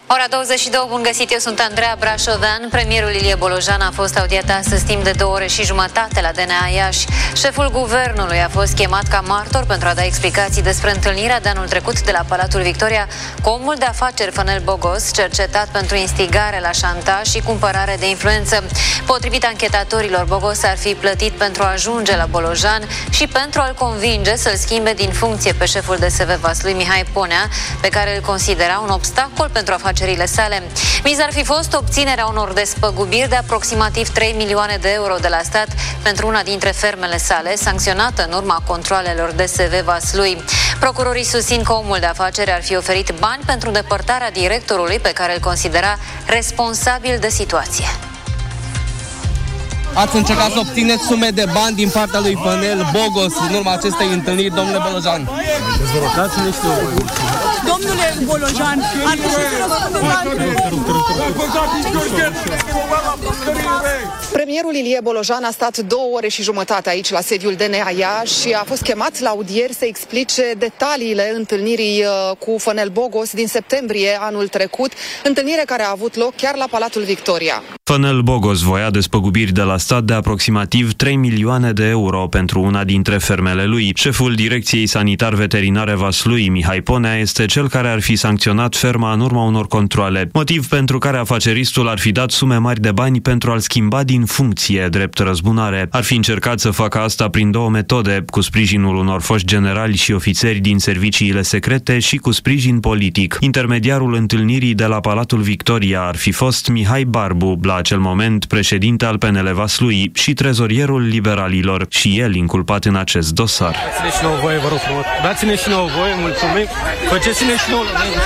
Ora 22, bun găsit, eu sunt Andreea Brașovean. Premierul Ilie Bolojan a fost audiat astăzi timp de 2 ore și jumătate la DNA Iași. Șeful guvernului a fost chemat ca martor pentru a da explicații despre întâlnirea de anul trecut de la Palatul Victoria cu omul de afaceri Fănel Bogos, cercetat pentru instigare la șantaj și cumpărare de influență. Potrivit anchetatorilor, Bogos ar fi plătit pentru a ajunge la Bolojan și pentru a-l convinge să-l schimbe din funcție pe șeful DSV Vaslui Mihai Ponea, pe care îl considera un obstacol pentru afacerile sale. Miza ar fi fost obținerea unor despăgubiri de aproximativ 3 milioane de euro de la stat pentru una dintre fermele sale, sancționată în urma controalelor DSV Vaslui. Procurorii susțin că omul de afaceri ar fi oferit bani pentru depărtarea directorului pe care îl considera responsabil de situație. Ați încercat să obțineți sume de bani din partea lui Fănel Bogos în urma acestei întâlniri, domnule Bolojan? Domnule Bolojan, ar Premierul Ilie Bolojan a stat 2 ore și jumătate aici la sediul DNA Iași și a fost chemat la audieri să explice detaliile întâlnirii cu Fănel Bogos din septembrie anul trecut, întâlnire care a avut loc chiar la Palatul Victoria. Fănel Bogos voia despăgubiri de la stat de aproximativ 3 milioane de euro pentru una dintre fermele lui. Șeful Direcției Sanitar-Veterinare Vaslui, Mihai Ponea, este cel care ar fi sancționat ferma în urma unor controale, motiv pentru care afaceristul ar fi dat sume mari de bani pentru a-l schimba din funcție, drept răzbunare. Ar fi încercat să facă asta prin 2 metode, cu sprijinul unor foști generali și ofițeri din serviciile secrete și cu sprijin politic. Intermediarul întâlnirii de la Palatul Victoria ar fi fost Mihai Barbu, la acel moment președinte al PNL Vaslui și trezorierul liberalilor, și el inculpat în acest dosar. Dați-ne și nouă voie, vă rog frumos. Dați-ne și nouă voie, mulțumim. Faceți-ne și nouă.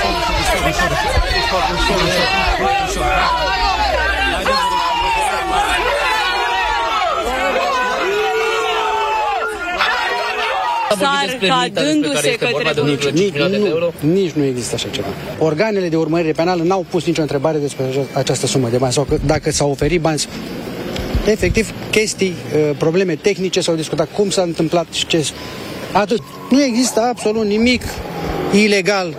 Sarca dându-se către... Nici nu există așa ceva. Organele de urmărire penală n-au pus nicio întrebare despre această sumă de bani sau dacă s-au oferit bani. Efectiv, chestii, probleme tehnice s-au discutat, cum s-a întâmplat și ce. Atât. Nu există absolut nimic ilegal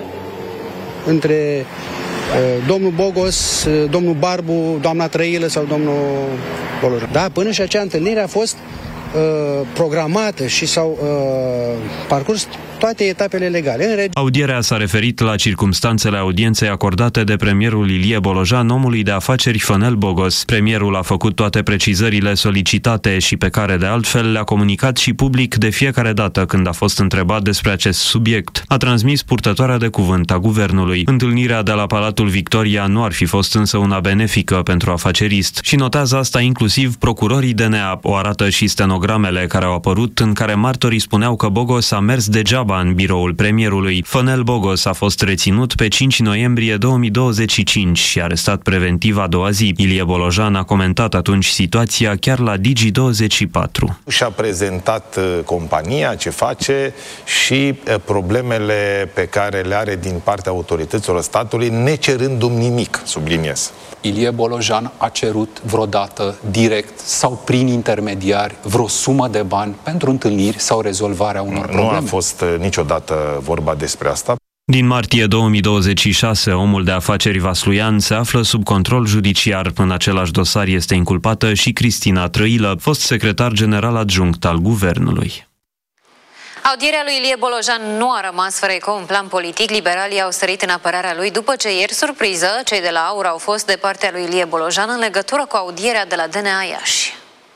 între domnul Bogos, domnul Barbu, doamna Trăilă sau domnul Bolojan. Da, până și acea întâlnire a fost programată și s-au parcurs toate etapele legale. Audierea s-a referit la circumstanțele audienței acordate de premierul Ilie Bolojan omului de afaceri Fănel Bogos. Premierul a făcut toate precizările solicitate și pe care de altfel le-a comunicat și public de fiecare dată când a fost întrebat despre acest subiect. A transmis purtătoarea de cuvânt a guvernului. Întâlnirea de la Palatul Victoria nu ar fi fost însă una benefică pentru afacerist și notează asta inclusiv procurorii DNA. O arată și stenogramele care au apărut în care martorii spuneau că Bogos a mers degeaba în biroul premierului. Fănel Bogos a fost reținut pe 5 noiembrie 2025 și arestat preventiv a doua zi. Ilie Bolojan a comentat atunci situația chiar la Digi24. Și-a prezentat compania, ce face și problemele pe care le are din partea autorităților statului, necerându-mi nimic, subliniez. Ilie Bolojan a cerut vreodată direct sau prin intermediari vreo sumă de bani pentru întâlniri sau rezolvarea unor probleme? Nu a fost niciodată vorba despre asta. Din martie 2026, omul de afaceri vasluian se află sub control judiciar. În același dosar este inculpată și Cristina Trăilă, fost secretar general adjunct al guvernului. Audierea lui Ilie Bolojan nu a rămas fără eco în plan politic. Liberalii au sărit în apărarea lui după ce ieri, surpriză, cei de la AUR au fost de partea lui Ilie Bolojan în legătură cu audierea de la DNA Iași.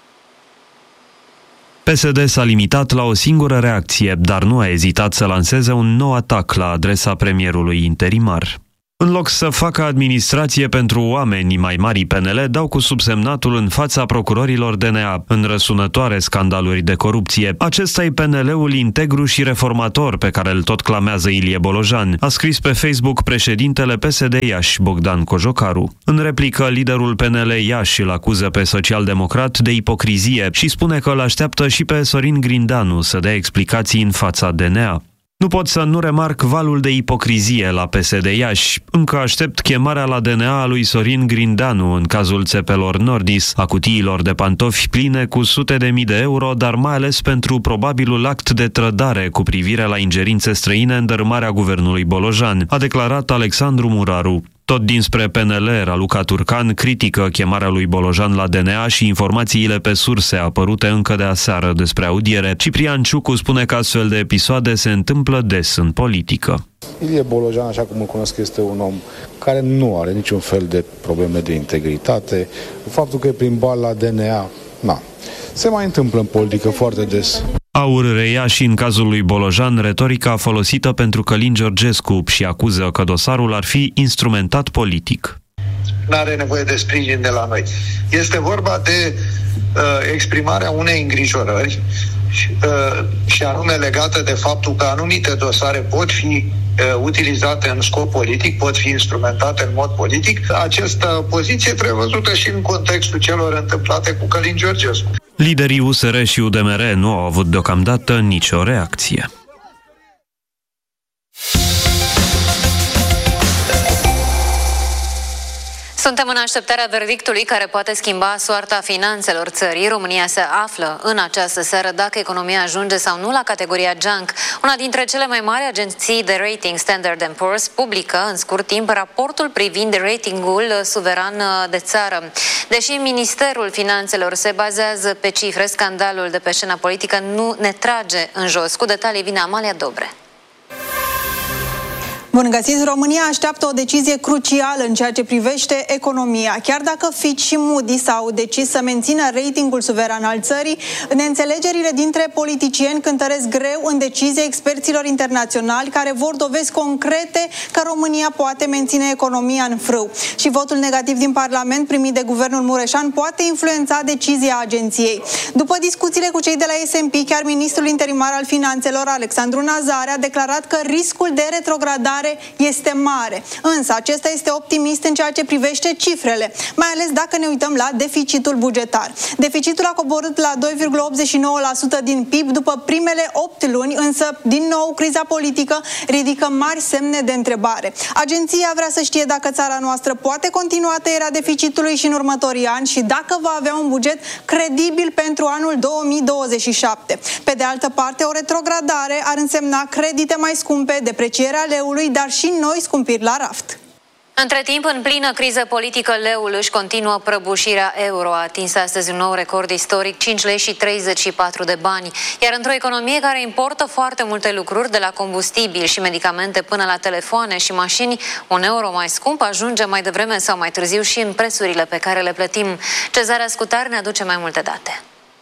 PSD s-a limitat la o singură reacție, dar nu a ezitat să lanseze un nou atac la adresa premierului interimar. În loc să facă administrație pentru oameni, mai mari PNL dau cu subsemnatul în fața procurorilor DNA în răsunătoare scandaluri de corupție. Acesta e PNL-ul integru și reformator pe care îl tot clamează Ilie Bolojan, a scris pe Facebook președintele PSD Iași, Bogdan Cojocaru. În replică, liderul PNL Iași îl acuză pe social-democrat de ipocrizie și spune că îl așteaptă și pe Sorin Grindanu să dea explicații în fața DNA. Nu pot să nu remarc valul de ipocrizie la PSD Iași. Încă aștept chemarea la DNA a lui Sorin Grindanu în cazul țepelor Nordis, a cutiilor de pantofi pline cu sute de mii de euro, dar mai ales pentru probabilul act de trădare cu privire la ingerințe străine în dărâmarea guvernului Bolojan, a declarat Alexandru Muraru. Tot dinspre PNL, Raluca Turcan critică chemarea lui Bolojan la DNA și informațiile pe surse apărute încă de aseară despre audiere. Ciprian Ciucu spune că astfel de episoade se întâmplă des în politică. Ilie Bolojan, așa cum îl cunosc, este un om care nu are niciun fel de probleme de integritate. Faptul că e prin bani la DNA, se mai întâmplă în politică foarte des. Aur reia și în cazul lui Bolojan retorica folosită pentru Călin Georgescu și acuză că dosarul ar fi instrumentat politic. Nu are nevoie de sprijin de la noi. Este vorba de exprimarea unei îngrijorări și anume legată de faptul că anumite dosare pot fi utilizate în scop politic, pot fi instrumentate în mod politic. Această poziție trebuie văzută și în contextul celor întâmplate cu Călin Georgescu. Liderii USR și UDMR nu au avut deocamdată nicio reacție. Suntem în așteptarea verdictului care poate schimba soarta finanțelor țării. România se află în această seară dacă economia ajunge sau nu la categoria junk. Una dintre cele mai mari agenții de rating, Standard & Poor's, publică în scurt timp raportul privind ratingul suveran de țară. Deși Ministerul Finanțelor se bazează pe cifre, scandalul de pe scena politică nu ne trage în jos. Cu detalii vine Amalia Dobre. Bun găsiți! România așteaptă o decizie crucială în ceea ce privește economia. Chiar dacă Fitch și Moody's au decis să mențină ratingul suveran al țării, neînțelegerile dintre politicieni cântăresc greu în decizie experților internaționali care vor dovezi concrete că România poate menține economia în frâu. Și votul negativ din Parlament primit de guvernul Mureșan poate influența decizia agenției. După discuțiile cu cei de la S&P, chiar ministrul interimar al finanțelor, Alexandru Nazare, a declarat că riscul de retrogradare este mare. Însă acesta este optimist în ceea ce privește cifrele, mai ales dacă ne uităm la deficitul bugetar. Deficitul a coborât la 2,89% din PIB după primele 8 luni, însă din nou criza politică ridică mari semne de întrebare. Agenția vrea să știe dacă țara noastră poate continua tăierea deficitului și în următorii ani și dacă va avea un buget credibil pentru anul 2027. Pe de altă parte, o retrogradare ar însemna credite mai scumpe, deprecierea leului, dar și noi scumpiri la raft. Între timp, în plină criză politică, leul își continuă prăbușirea euro. A atins astăzi un nou record istoric, 5 lei și 34 de bani. Iar într-o economie care importă foarte multe lucruri, de la combustibil și medicamente până la telefoane și mașini, un euro mai scump ajunge mai devreme sau mai târziu și în prețurile pe care le plătim. Cezarea Scutar ne aduce mai multe date.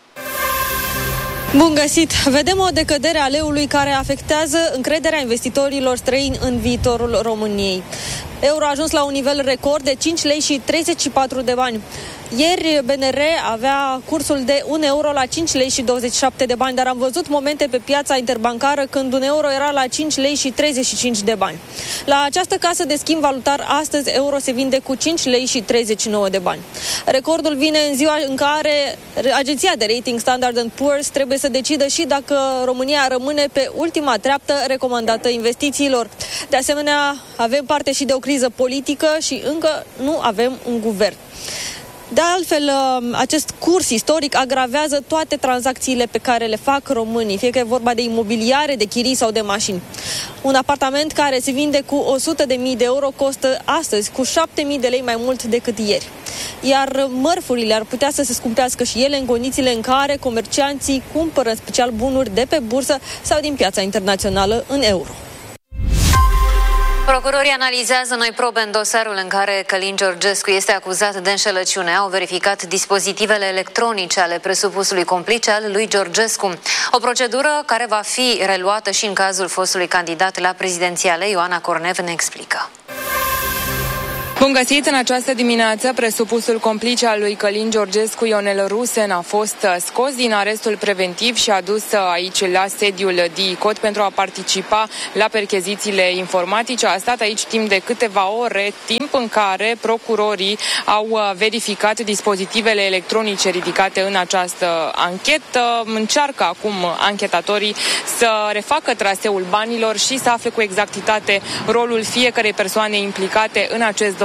Bun găsit! Vedem o decădere a leului care afectează încrederea investitorilor străini în viitorul României. Euro a ajuns la un nivel record de 5 lei și 34 de bani. Ieri BNR avea cursul de 1 euro la 5 lei și 27 de bani, dar am văzut momente pe piața interbancară când un euro era la 5 lei și 35 de bani. La această casă de schimb valutar, astăzi euro se vinde cu 5 lei și 39 de bani. Recordul vine în ziua în care agenția de rating Standard & Poor's trebuie să decidă și dacă România rămâne pe ultima treaptă recomandată investițiilor. De asemenea, avem parte și de o criză politică și încă nu avem un guvern. De altfel, acest curs istoric agravează toate tranzacțiile pe care le fac românii, fie că e vorba de imobiliare, de chirii sau de mașini. Un apartament care se vinde cu 100.000 de euro costă astăzi cu 7.000 de lei mai mult decât ieri. Iar mărfurile ar putea să se scumpească și ele în condițiile în care comercianții cumpără în special bunuri de pe bursă sau din piața internațională în euro. Procurorii analizează noi probe în dosarul în care Călin Georgescu este acuzat de înșelăciune. Au verificat dispozitivele electronice ale presupusului complice al lui Georgescu. O procedură care va fi reluată și în cazul fostului candidat la prezidențiale. Ioana Cornev ne explică. Bun găsit! În această dimineață, presupusul complice al lui Călin Georgescu, Ionel Rusen, a fost scos din arestul preventiv și adus aici la sediul DICOT pentru a participa la perchezițiile informatice. A stat aici timp de câteva ore, timp în care procurorii au verificat dispozitivele electronice ridicate în această anchetă. Încearcă acum anchetatorii să refacă traseul banilor și să afle cu exactitate rolul fiecărei persoane implicate în acest dosar.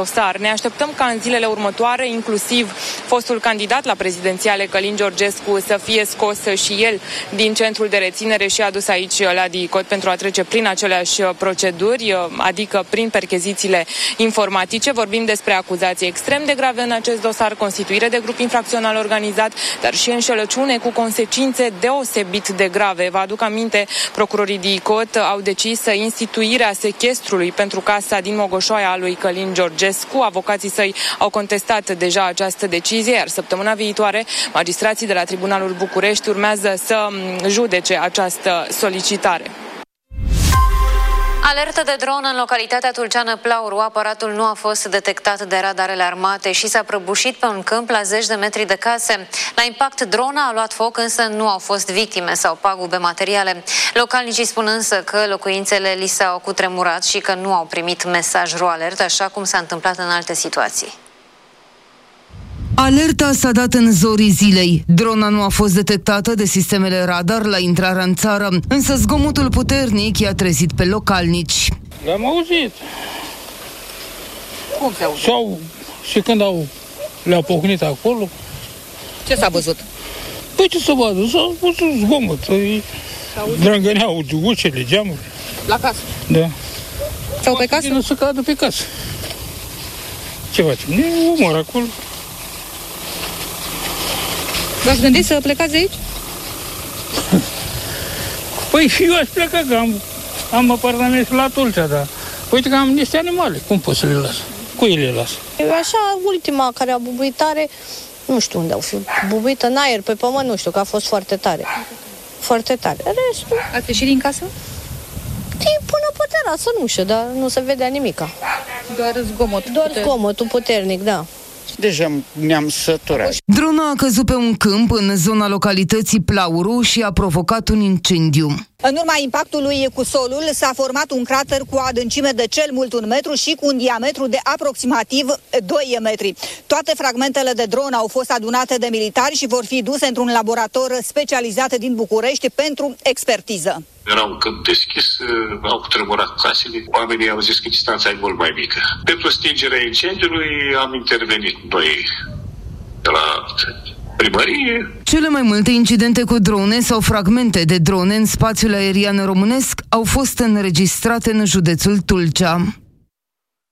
dosar. Ne așteptăm ca în zilele următoare, inclusiv fostul candidat la prezidențiale Călin Georgescu, să fie scos și el din centrul de reținere și adus aici la DICOT pentru a trece prin aceleași proceduri, adică prin perchezițiile informatice. Vorbim despre acuzații extrem de grave în acest dosar, constituire de grup infracțional organizat, dar și înșelăciune cu consecințe deosebit de grave. Vă aduc aminte, procurorii DICOT au decis instituirea sechestrului pentru casa din Mogoșoaia a lui Călin Georgescu. Avocații săi au contestat deja această decizie, iar săptămâna viitoare magistrații de la Tribunalul București urmează să judece această solicitare. Alertă de dron în localitatea tulceană Plauru. Aparatul nu a fost detectat de radarele armate și s-a prăbușit pe un câmp la zeci de metri de case. La impact, drona a luat foc, însă nu au fost victime sau pagube materiale. Localnicii spun însă că locuințele li s-au cutremurat și că nu au primit mesaj RoAlert, așa cum s-a întâmplat în alte situații. Alerta s-a dat în zorii zilei. Drona nu a fost detectată de sistemele radar la intrarea în țară, însă zgomotul puternic i-a trezit pe localnici. Le-am auzit. Cum se aude? Și când le-au pocnit acolo. Ce s-a văzut? Păi ce să vadă? S-a văzut zgomot. Drângăneau ușile, geamuri. La casă? Da. Sau pe casă? Nu se cadă pe casă. Ce facem? Ne omor acolo. V-ați gândit să plecați de aici? Păi și eu aș pleca, că am apartament și la Tulcea, dar uite că am niște animale, cum pot să le las? Cui le las? Așa, ultima care a bubuit tare, nu știu unde au fi bubuit în aer, pe pământ, nu știu, că a fost foarte tare. Foarte tare. Restul... Ați ieșit din casă? Până pe terasă, nu știu, dar nu se vedea nimica. Doar zgomot. Doar zgomotul puternic, da. Deja ne-am săturat. Drona a căzut pe un câmp în zona localității Plauru și a provocat un incendiu. În urma impactului cu solul s-a format un crater cu o adâncime de cel mult 1 metru și cu un diametru de aproximativ 2 metri. Toate fragmentele de dron au fost adunate de militari și vor fi duse într-un laborator specializat din București pentru expertiză. Era un câmp deschis, au cutremurat casele. Oamenii au zis că distanța e mult mai mică. Pentru stingerea incendiului am intervenit noi de la primărie. Cele mai multe incidente cu drone sau fragmente de drone în spațiul aerian românesc au fost înregistrate în județul Tulcea.